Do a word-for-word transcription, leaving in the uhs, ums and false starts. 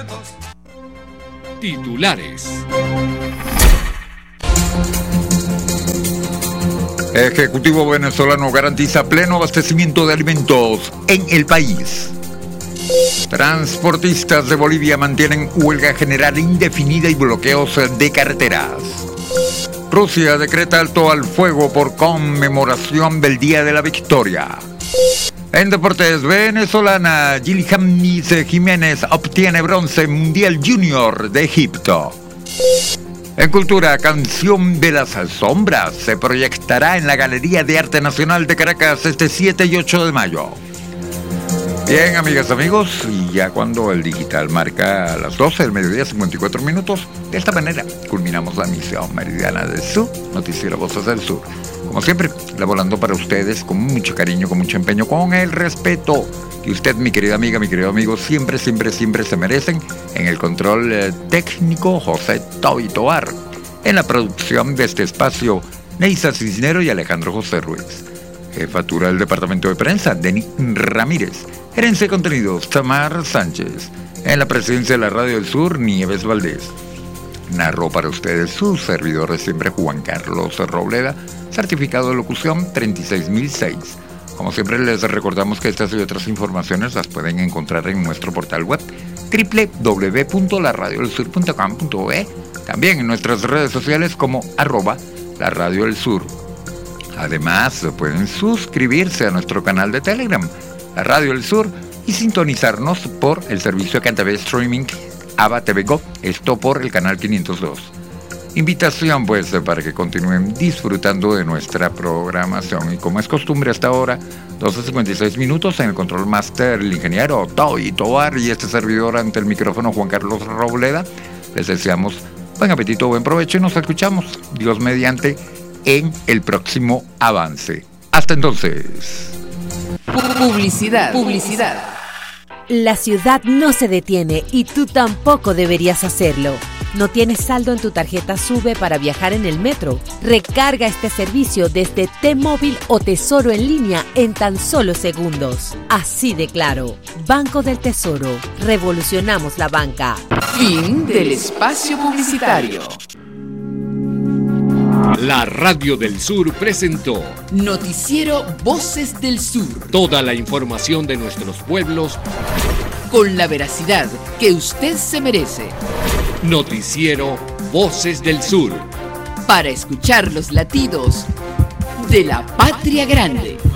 Titulares. Ejecutivo venezolano garantiza pleno abastecimiento de alimentos en el país. Transportistas de Bolivia mantienen huelga general indefinida y bloqueos de carreteras. Rusia decreta alto al fuego por conmemoración del Día de la Victoria. En deportes, venezolana Yilihamis Jiménez obtiene bronce mundial junior de Egipto. En cultura, Canción de las Sombras se proyectará en la Galería de Arte Nacional de Caracas este siete y ocho de mayo. Bien, amigas, amigos, y ya cuando el digital marca las doce del mediodía, cincuenta y cuatro minutos, de esta manera culminamos la misión meridiana del sur, Noticiero Voces del Sur. Como siempre, laborando para ustedes con mucho cariño, con mucho empeño, con el respeto que usted, mi querida amiga, mi querido amigo, siempre, siempre, siempre se merecen. En el control eh, técnico, José Toby Tobar. En la producción de este espacio, Neisa Cisnero y Alejandro José Ruiz. Jefatura del Departamento de Prensa, Denis Ramírez. Gerencia de Contenidos, Tamar Sánchez. En la presidencia de la Radio del Sur, Nieves Valdés. Narró para ustedes su servidor de siempre, Juan Carlos Robleda, certificado de locución treinta y seis mil seis. Como siempre, les recordamos que estas y otras informaciones las pueden encontrar en nuestro portal web doble u doble u doble u punto la radio del sur punto com punto be, también en nuestras redes sociales como arroba la radio del sur. Además, pueden suscribirse a nuestro canal de Telegram, La Radio del Sur, y sintonizarnos por el servicio de Cantv Streaming Ava T V Go, esto por el canal quinientos dos. Invitación pues para que continúen disfrutando de nuestra programación, y como es costumbre hasta ahora, doce cincuenta y seis minutos, en el control master el ingeniero Toby Tobar y este servidor ante el micrófono Juan Carlos Robleda. Les deseamos buen apetito, buen provecho y nos escuchamos, Dios mediante, en el próximo avance. Hasta entonces. Publicidad, publicidad. La ciudad no se detiene y tú tampoco deberías hacerlo. ¿No tienes saldo en tu tarjeta SUBE para viajar en el metro? Recarga este servicio desde T-Móvil o Tesoro en línea en tan solo segundos. Así de claro. Banco del Tesoro. Revolucionamos la banca. Fin del espacio publicitario. La Radio del Sur presentó Noticiero Voces del Sur. Toda la información de nuestros pueblos con la veracidad que usted se merece. Noticiero Voces del Sur. Para escuchar los latidos de la patria grande.